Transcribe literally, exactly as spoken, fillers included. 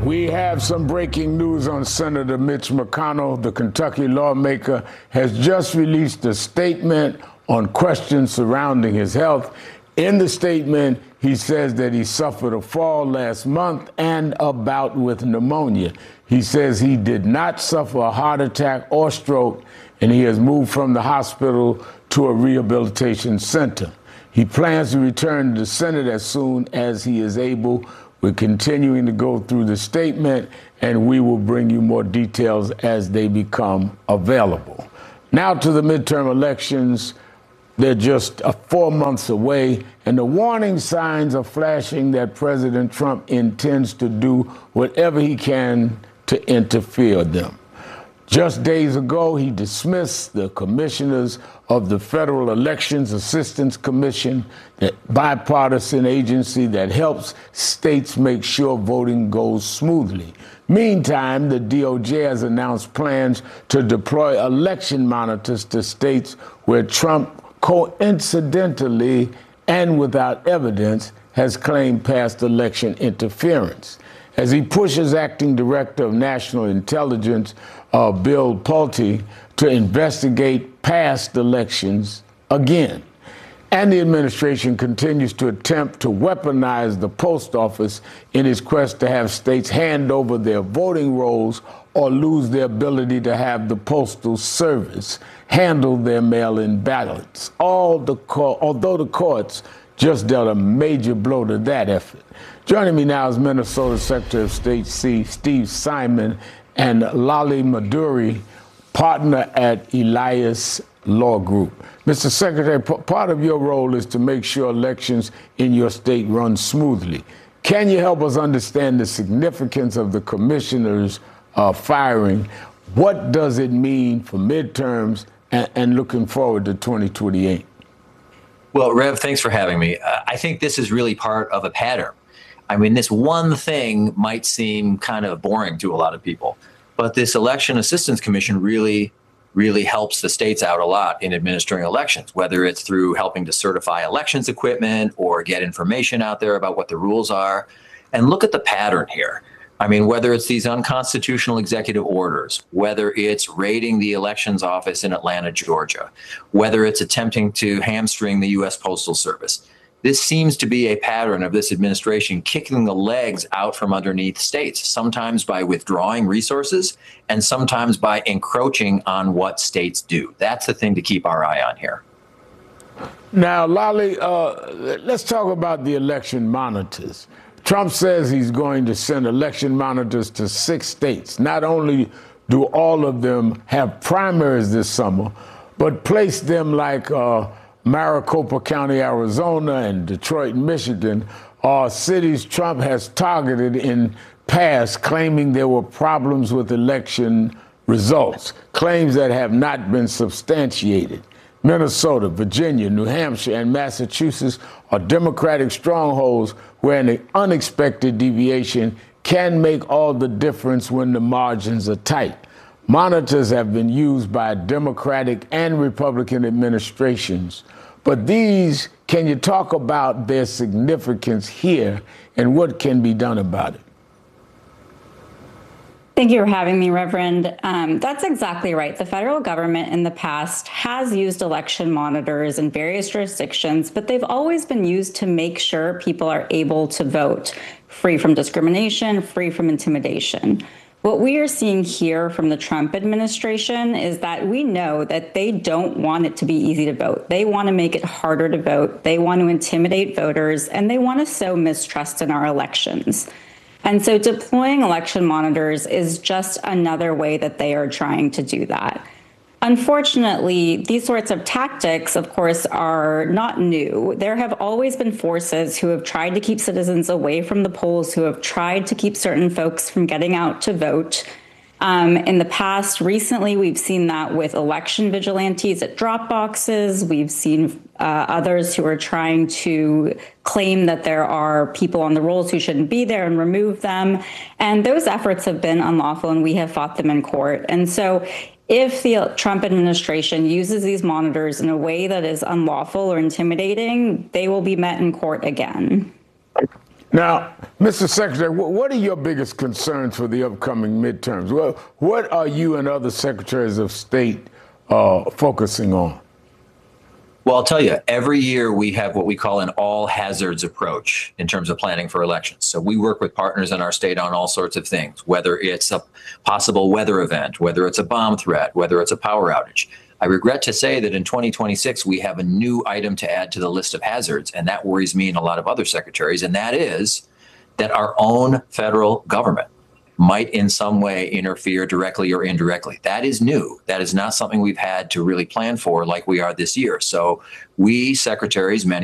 We have some breaking news on Senator Mitch McConnell. The Kentucky lawmaker has just released a statement on questions surrounding his health. In the statement, he says that he suffered a fall last month and a bout with pneumonia. He says he did not suffer a heart attack or stroke, and he has moved from the hospital to a rehabilitation center. He plans to return to the Senate as soon as he is able. We're continuing to go through the statement, and we will bring you more details as they become available. Now to the midterm elections. They're just uh, four months away, and the warning signs are flashing that President Trump intends to do whatever he can to interfere with them. Just days ago, he dismissed the commissioners of the Federal Elections Assistance Commission, that bipartisan agency that helps states make sure voting goes smoothly. Meantime, the D O J has announced plans to deploy election monitors to states where Trump coincidentally and without evidence has claimed past election interference. As he pushes acting director of national intelligence, uh, Bill Pulte, to investigate past elections again. And the administration continues to attempt to weaponize the post office in its quest to have states hand over their voting rolls or lose their ability to have the Postal Service handle their mail-in ballots. All the co- although the courts just dealt a major blow to that effort. Joining me now is Minnesota Secretary of State Steve Simon and Lali Maduri, partner at Elias Law Group. Mister Secretary, p- part of your role is to make sure elections in your state run smoothly. Can you help us understand the significance of the commissioners' uh, firing? What does it mean for midterms and, and looking forward to twenty twenty-eight? Well, Rev, thanks for having me. Uh, I think this is really part of a pattern. I mean, this one thing might seem kind of boring to a lot of people, but this Election Assistance Commission really, really helps the states out a lot in administering elections, whether it's through helping to certify elections equipment or get information out there about what the rules are. And look at the pattern here. I mean, whether it's these unconstitutional executive orders, whether it's raiding the elections office in Atlanta, Georgia, whether it's attempting to hamstring the U S Postal Service. This seems to be a pattern of this administration kicking the legs out from underneath states, sometimes by withdrawing resources and sometimes by encroaching on what states do. That's the thing to keep our eye on here. Now, Lali, uh, let's talk about the election monitors. Trump says he's going to send election monitors to six states. Not only do all of them have primaries this summer, but place them like uh, Maricopa County, Arizona, and Detroit, Michigan, are cities Trump has targeted in past, claiming there were problems with election results, claims that have not been substantiated. Minnesota, Virginia, New Hampshire, and Massachusetts are Democratic strongholds where an unexpected deviation can make all the difference when the margins are tight. Monitors have been used by Democratic and Republican administrations, but these, can you talk about their significance here and what can be done about it? Thank you for having me, Reverend. Um, that's exactly right. The federal government in the past has used election monitors in various jurisdictions, but they've always been used to make sure people are able to vote, free from discrimination, free from intimidation. What we are seeing here from the Trump administration is that we know that they don't want it to be easy to vote. They want to make it harder to vote. They want to intimidate voters, and they want to sow mistrust in our elections. And so deploying election monitors is just another way that they are trying to do that. Unfortunately, these sorts of tactics, of course, are not new. There have always been forces who have tried to keep citizens away from the polls, who have tried to keep certain folks from getting out to vote. Um, in the past, recently, we've seen that with election vigilantes at drop boxes. We've seen uh, others who are trying to claim that there are people on the rolls who shouldn't be there and remove them. And those efforts have been unlawful, and we have fought them in court. And so if the Trump administration uses these monitors in a way that is unlawful or intimidating, they will be met in court again. Now, Mister Secretary, what are your biggest concerns for the upcoming midterms? Well, what are you and other secretaries of state uh, focusing on? Well, I'll tell you, every year we have what we call an all hazards approach in terms of planning for elections. So we work with partners in our state on all sorts of things, whether it's a possible weather event, whether it's a bomb threat, whether it's a power outage. I regret to say that in twenty twenty-six, we have a new item to add to the list of hazards, and that worries me and a lot of other secretaries, and that is that our own federal government might in some way interfere directly or indirectly. That is new. That is not something we've had to really plan for like we are this year. So we secretaries, many